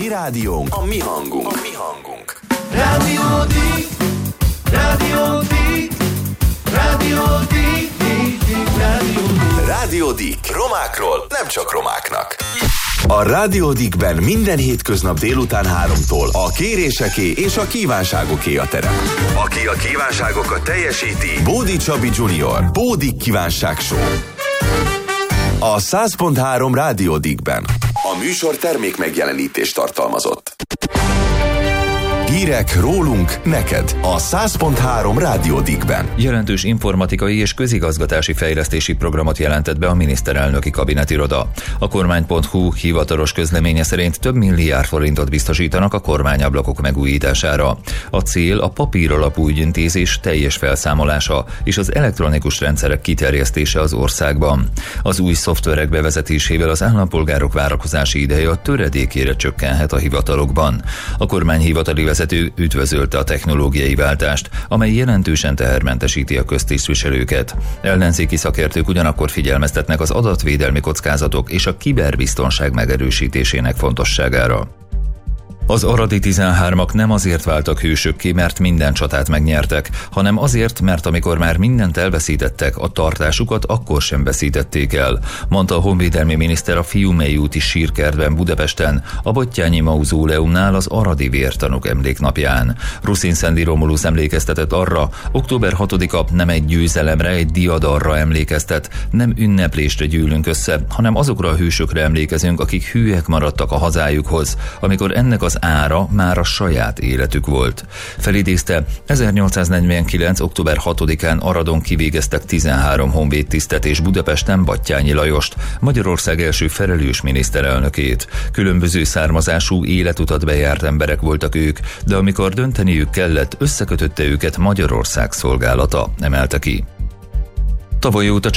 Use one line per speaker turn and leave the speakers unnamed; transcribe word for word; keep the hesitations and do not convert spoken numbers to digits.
mi rádiónk, a mi hangunk. A mi hangunk.
Rádió Dig, Rádió Dig, Rádió Dig, Dig, Dig, Rádió Dig.
Rádió Dig. Romákról nem csak romáknak. A Rádió Digben minden hétköznap délután háromtól a kéréseké és a kívánságoké a terep. Aki a kívánságokat teljesíti, Bódi Csabi junior Bódi Kívánság Show. A száz pont három Rádió Digben. A műsor termék megjelenítést tartalmazott. Hírek rólunk, neked a száz pont három Rádió Digben.
Jelentős informatikai és közigazgatási fejlesztési programot jelentett be a miniszterelnöki kabinetiroda. A kormány pont hu hivatalos közleménye szerint több milliárd forintot biztosítanak a kormányablakok megújítására. A cél a papíralapú ügyintézés teljes felszámolása és az elektronikus rendszerek kiterjesztése az országban. Az új szoftverek bevezetésével az állampolgárok várakozási ideje a töredékére csökkenhet a hivatalokban. A kormány hivatali vezető üdvözölte a technológiai váltást, amely jelentősen tehermentesíti a köztisztviselőket. Ellenzéki szakértők ugyanakkor figyelmeztetnek az adatvédelmi kockázatok és a kiberbiztonság megerősítésének fontosságára. Az aradi tizenhármak nem azért váltak hősökké, mert minden csatát megnyertek, hanem azért, mert amikor már mindent elveszítettek, a tartásukat akkor sem veszítették el, mondta a honvédelmi miniszter a Fiumei úti sírkertben Budapesten, a Batthyány mauzóleumnál az aradi vértanúk emléknapján. Ruszin Szendi Romulusz emlékeztetett arra, október hatodika nem egy győzelemre, egy diadalra emlékeztet, nem ünneplésre gyűlünk össze, hanem azokra a hősökre emlékezünk, akik hűek maradtak a hazájukhoz, amikor ennek az ára már a saját életük volt. Felidézte, ezernyolcszáznegyvenkilenc. október hatodikán Aradon kivégeztek tizenhárom honvédtisztet és Budapesten Batthyányi Lajost, Magyarország első felelős miniszterelnökét. Különböző származású, életutat bejárt emberek voltak ők, de amikor dönteniük kellett, összekötötte őket Magyarország szolgálata, emelte ki. Tavaly óta